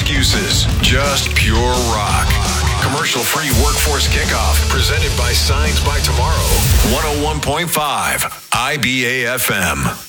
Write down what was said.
excuses, just pure rock. Commercial-free Workforce Kickoff, presented by Signs by Tomorrow. 101.5 IBA FM.